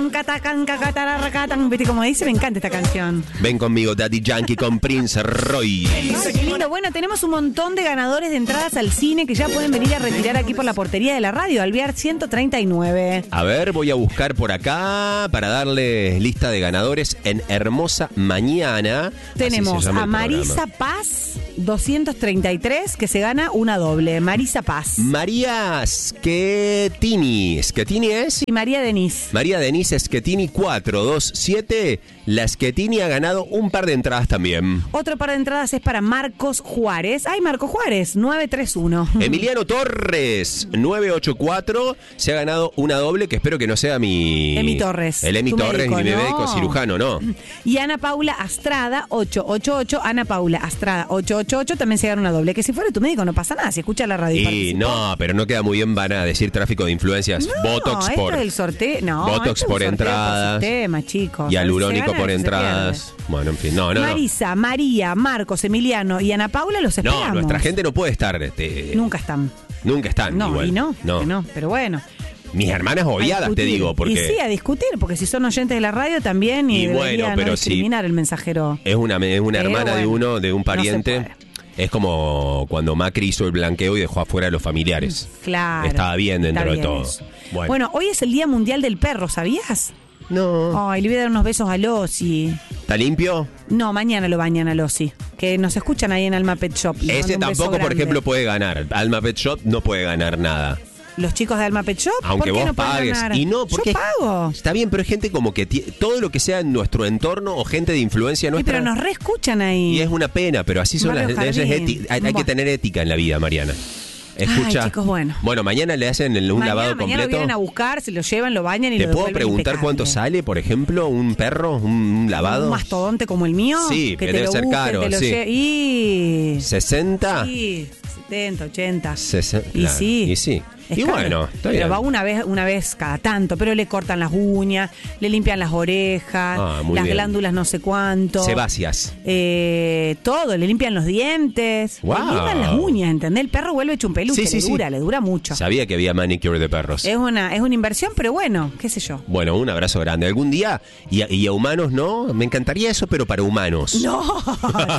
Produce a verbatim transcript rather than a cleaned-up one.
¿Viste cómo dice? Me encanta esta canción. Ven conmigo, Daddy Yankee con Prince Roy. Ay, qué lindo. Bueno, tenemos un montón de ganadores de entradas al cine que ya pueden venir a retirar aquí por la portería de la radio, Alvear ciento treinta y nueve. A ver, voy a buscar por acá para darle lista de ganadores en Hermosa Mañana. Tenemos a Marisa Paz, doscientos treinta y tres, que se gana una doble. Marisa Paz. María Schettini. ¿Schettini es? Y María Denise. María Denise Schettini cuatro dos siete. La Schettini ha ganado un par de entradas también. Otro par de entradas es para Marcos Juárez. Ay, Marcos Juárez, nueve tres uno. Emiliano Torres, nueve ocho cuatro. Se ha ganado una doble que espero que no sea mi... Emi Torres. El Emi Torres, médico, mi no. médico cirujano, ¿no? Y Ana Paula Astrada, ocho ocho ocho. Ana Paula Astrada, ocho ocho ocho. También se gana una doble. Que si fuera tu médico no pasa nada. Si escucha la radio. Y no, pero no queda muy bien, van a decir tráfico de influencias. No, Botox esto por... es el sorteo. No, Botox esto es por un sorteo entradas. Por sistema, chicos. Y alurónico Se gana, por se entradas. pierde. Bueno, en fin, no, no, no. Marisa, María, Marcos, Emiliano y Ana Paula los esperamos. No, nuestra gente no puede estar. Este, Nunca están. Nunca están. No, igual. y no, no. que no, pero bueno. Mis hermanas obviadas, te discutir. digo, porque... Y sí, a discutir, porque si son oyentes de la radio también y, Y debería bueno, no pero discriminar el mensajero. Es una, es una Pero hermana de bueno, uno, de un pariente. no se puede. Es como cuando Macri hizo el blanqueo y dejó afuera a los familiares. Claro. Estaba bien dentro está de bien todo. eso. Bueno. Bueno, hoy es el Día Mundial del Perro, ¿sabías? No. Ay, le voy a dar unos besos a Losi. ¿Está limpio? No, mañana lo bañan a Losi. Que nos escuchan ahí en Alma Pet Shop. Les Ese mando un beso tampoco, por grande. ejemplo, puede ganar. Alma Pet Shop no puede ganar nada. Los chicos de Alma Pet Shop, Aunque ¿por qué vos no pueden pagues. ganar? Y no, porque Yo pago. Está bien, pero hay gente como que ti- todo lo que sea en nuestro entorno o gente de influencia Sí, nuestra. pero nos reescuchan ahí. Y es una pena, pero así son Mario las leyes. Jardín. éti- Hay, hay que Buah. tener ética en la vida, Mariana. Escucha. Ay, chicos, bueno. Bueno, mañana le hacen el- un mañana, lavado mañana completo. lo vienen a buscar, se lo llevan, lo bañan y ¿Te lo puedo devuelven preguntar impecable. cuánto sale, por ejemplo, un perro, un, un lavado? ¿Un mastodonte como el mío? Sí, que que te debe lo ser busquen, caro, te lo sí. lle- Y... ¿sesenta? Sí, setenta, ochenta. Sesen- Y claro, sí. Y sí. Es Y caro. bueno, está Pero bien. va una vez, una vez cada tanto, pero le cortan las uñas, le limpian las orejas, Ah, muy las bien. glándulas no sé cuánto. Sebasias. Eh, todo, le limpian los dientes, Wow. le limpian las uñas, ¿entendés? El perro vuelve hecho un peluche, Sí, sí, le sí. dura, le dura mucho. Sabía que había manicure de perros. Es una, es una inversión, pero bueno, qué sé yo. Bueno, un abrazo grande. Algún día, y a, y a humanos no, me encantaría eso, pero para humanos. No,